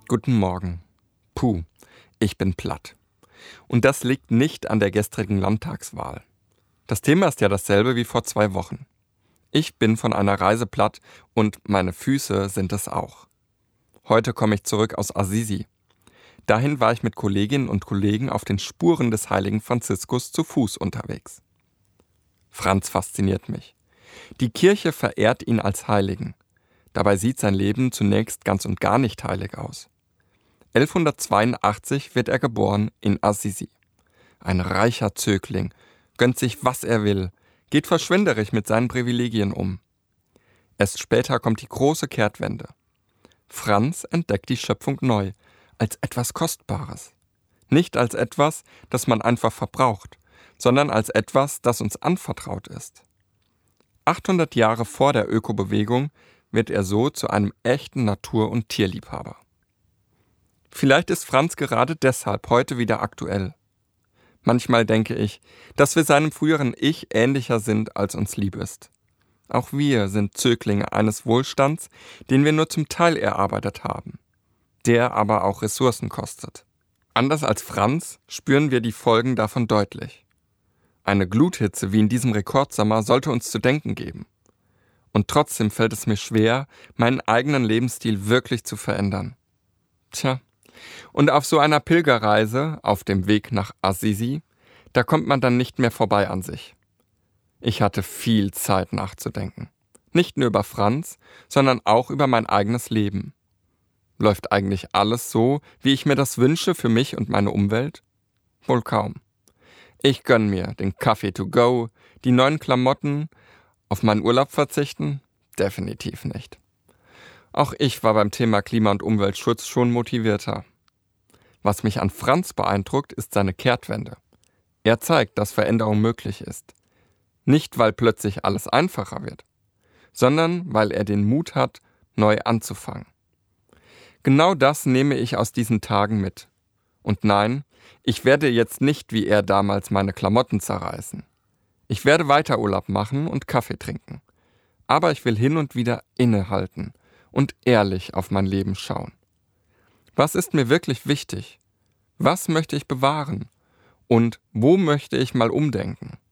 Guten Morgen. Puh, ich bin platt. Und das liegt nicht an der gestrigen Landtagswahl. Das Thema ist ja dasselbe wie vor 2 Wochen. Ich bin von einer Reise platt und meine Füße sind es auch. Heute komme ich zurück aus Assisi. Dahin war ich mit Kolleginnen und Kollegen auf den Spuren des heiligen Franziskus zu Fuß unterwegs. Franz fasziniert mich. Die Kirche verehrt ihn als Heiligen. Dabei sieht sein Leben zunächst ganz und gar nicht heilig aus. 1182 wird er geboren in Assisi. Ein reicher Zögling, gönnt sich, was er will, geht verschwenderisch mit seinen Privilegien um. Erst später kommt die große Kehrtwende. Franz entdeckt die Schöpfung neu, als etwas Kostbares. Nicht als etwas, das man einfach verbraucht, sondern als etwas, das uns anvertraut ist. 800 Jahre vor der Ökobewegung wird er so zu einem echten Natur- und Tierliebhaber. Vielleicht ist Franz gerade deshalb heute wieder aktuell. Manchmal denke ich, dass wir seinem früheren Ich ähnlicher sind, als uns lieb ist. Auch wir sind Zöglinge eines Wohlstands, den wir nur zum Teil erarbeitet haben, der aber auch Ressourcen kostet. Anders als Franz spüren wir die Folgen davon deutlich. Eine Gluthitze wie in diesem Rekordsommer sollte uns zu denken geben. Und trotzdem fällt es mir schwer, meinen eigenen Lebensstil wirklich zu verändern. Tja, und auf so einer Pilgerreise, auf dem Weg nach Assisi, da kommt man dann nicht mehr vorbei an sich. Ich hatte viel Zeit nachzudenken. Nicht nur über Franz, sondern auch über mein eigenes Leben. Läuft eigentlich alles so, wie ich mir das wünsche für mich und meine Umwelt? Wohl kaum. Ich gönn mir den Kaffee to go, die neuen Klamotten. Auf meinen Urlaub verzichten? Definitiv nicht. Auch ich war beim Thema Klima- und Umweltschutz schon motivierter. Was mich an Franz beeindruckt, ist seine Kehrtwende. Er zeigt, dass Veränderung möglich ist. Nicht, weil plötzlich alles einfacher wird, sondern weil er den Mut hat, neu anzufangen. Genau das nehme ich aus diesen Tagen mit. Und nein, ich werde jetzt nicht wie er damals meine Klamotten zerreißen. Ich werde weiter Urlaub machen und Kaffee trinken. Aber ich will hin und wieder innehalten und ehrlich auf mein Leben schauen. Was ist mir wirklich wichtig? Was möchte ich bewahren? Und wo möchte ich mal umdenken?